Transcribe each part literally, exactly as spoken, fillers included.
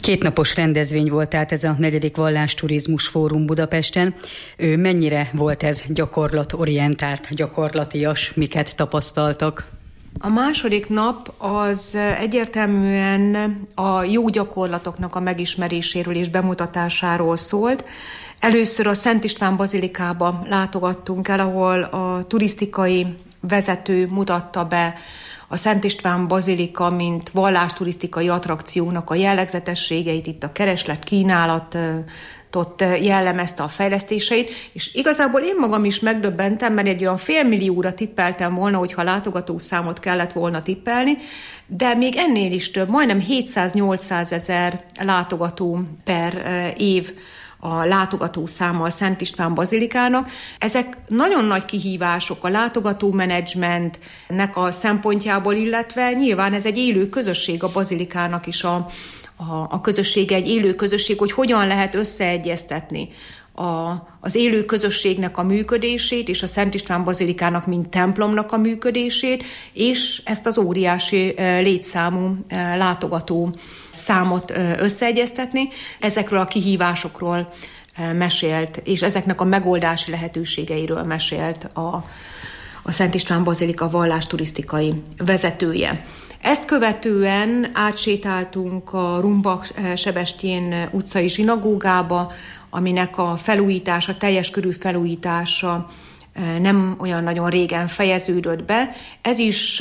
Kétnapos rendezvény volt tehát ez a negyedik Vallásturizmus Fórum Budapesten. Mennyire volt ez gyakorlatorientált, gyakorlatias, miket tapasztaltak? A második nap az egyértelműen a jó gyakorlatoknak a megismeréséről és bemutatásáról szólt. Először a Szent István bazilikába látogattunk el, ahol a turisztikai vezető mutatta be a Szent István bazilika, mint vallásturisztikai attrakciónak a jellegzetességeit, itt a kereslet, kínálat, ott jellemezte a fejlesztéseit, és igazából én magam is megdöbbentem, mert egy olyan félmillióra tippeltem volna, hogyha látogatószámot kellett volna tippelni, de még ennél is több, majdnem hétszáz-nyolcszáz ezer látogató per év a látogatószáma a Szent István bazilikának. Ezek nagyon nagy kihívások a látogatómenedzsmentnek a szempontjából, illetve nyilván ez egy élő közösség a bazilikának is, a, a, a közösség egy élő közösség, hogy hogyan lehet összeegyeztetni a, az élő közösségnek a működését, és a Szent István bazilikának, mint templomnak a működését, és ezt az óriási létszámú látogató számot összeegyeztetni. Ezekről a kihívásokról mesélt, és ezeknek a megoldási lehetőségeiről mesélt a, a Szent István bazilika vallásturisztikai vezetője. Ezt követően átsétáltunk a Rumba-Sebestyén utcai zsinagógába, aminek a felújítása, teljes körű felújítása nem olyan nagyon régen fejeződött be. Ez is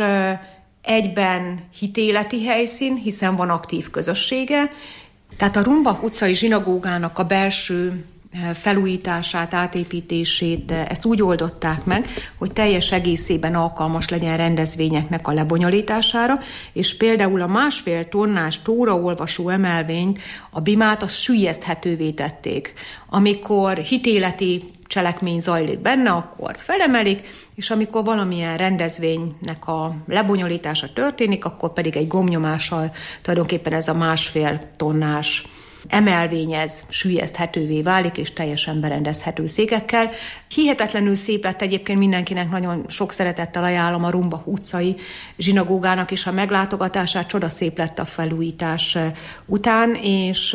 egyben hitéleti helyszín, hiszen van aktív közössége. Tehát a Rumba utcai zsinagógának a belső felújítását, átépítését, ezt úgy oldották meg, hogy teljes egészében alkalmas legyen rendezvényeknek a lebonyolítására, és például a másfél tonnás tóraolvasó emelvényt, a bimát, azt süllyeszthetővé tették. Amikor hitéleti cselekmény zajlik benne, akkor felemelik, és amikor valamilyen rendezvénynek a lebonyolítása történik, akkor pedig egy gombnyomással tulajdonképpen ez a másfél tonnás emelvény ez süllyeszthetővé válik, és teljesen berendezhető székekkel. Hihetetlenül szép lett, egyébként mindenkinek nagyon sok szeretettel ajánlom a Rumba utcai zsinagógának is a meglátogatását, csodaszép lett a felújítás után, és